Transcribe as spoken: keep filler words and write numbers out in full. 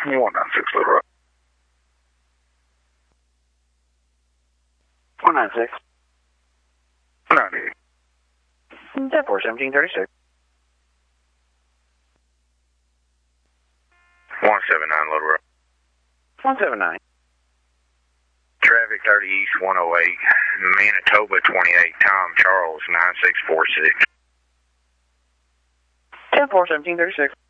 one nine six Little Rock. one nine six. ninety. ten four seventeen thirty-six. one seven nine Little Rock. one seven nine. Traffic thirty East one oh eight. Manitoba twenty-eight. Tom Charles nine six four six. ten four seventeen thirty-six.